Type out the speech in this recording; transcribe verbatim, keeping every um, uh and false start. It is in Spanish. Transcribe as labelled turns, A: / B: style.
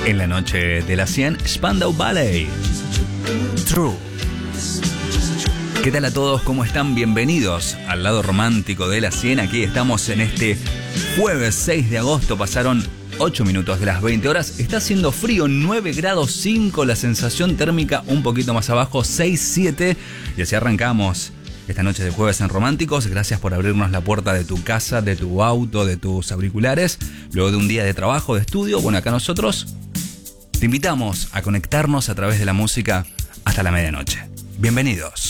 A: En la noche de la cien, Spandau Ballet. True. ¿Qué tal a todos? ¿Cómo están? Bienvenidos al lado romántico de la cien. Aquí estamos en este jueves seis de agosto. Pasaron ocho minutos de las veinte horas. Está haciendo frío, nueve grados cinco. La sensación térmica un poquito más abajo, seis, siete. Y así arrancamos esta noche de jueves en Románticos. Gracias por abrirnos la puerta de tu casa, de tu auto, de tus auriculares. Luego de un día de trabajo, de estudio, bueno, acá nosotros te invitamos a conectarnos a través de la música hasta la medianoche. Bienvenidos.